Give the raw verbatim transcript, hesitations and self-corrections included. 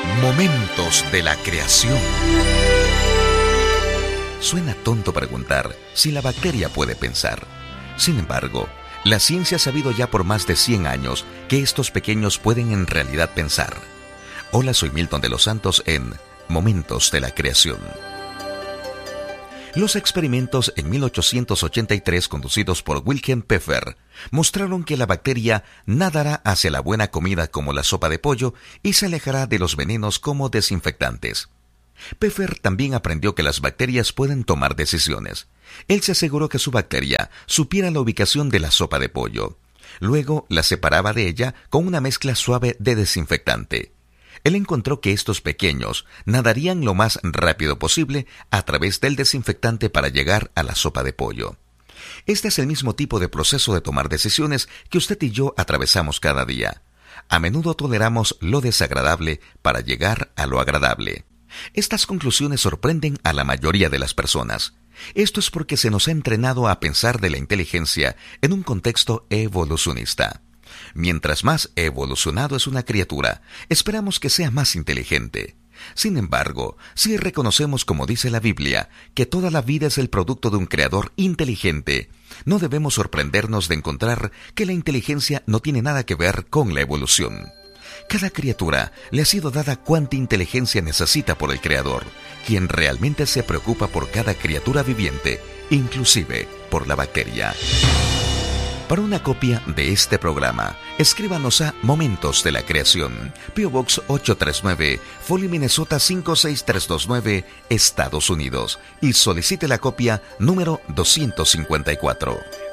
Momentos de la creación. Suena tonto preguntar si la bacteria puede pensar. Sin embargo, la ciencia ha sabido ya por más de cien años que estos pequeños pueden en realidad pensar. Hola, soy Milton de los Santos en Momentos de la Creación. Los experimentos en mil ochocientos ochenta y tres conducidos por Wilhelm Pfeffer mostraron que la bacteria nadará hacia la buena comida como la sopa de pollo y se alejará de los venenos como desinfectantes. Pfeffer también aprendió que las bacterias pueden tomar decisiones. Él se aseguró que su bacteria supiera la ubicación de la sopa de pollo. Luego la separaba de ella con una mezcla suave de desinfectante. Él encontró que estos pequeños nadarían lo más rápido posible a través del desinfectante para llegar a la sopa de pollo. Este es el mismo tipo de proceso de tomar decisiones que usted y yo atravesamos cada día. A menudo toleramos lo desagradable para llegar a lo agradable. Estas conclusiones sorprenden a la mayoría de las personas. Esto es porque se nos ha entrenado a pensar de la inteligencia en un contexto evolucionista. Mientras más evolucionado es una criatura, esperamos que sea más inteligente. Sin embargo, si reconocemos, como dice la Biblia, que toda la vida es el producto de un creador inteligente, no debemos sorprendernos de encontrar que la inteligencia no tiene nada que ver con la evolución. Cada criatura le ha sido dada cuánta inteligencia necesita por el creador, quien realmente se preocupa por cada criatura viviente, inclusive por la bacteria. Para una copia de este programa, escríbanos a Momentos de la Creación, P O Box ochocientos treinta y nueve, Foley, Minnesota cinco seis tres dos nueve, Estados Unidos, y solicite la copia número doscientos cincuenta y cuatro.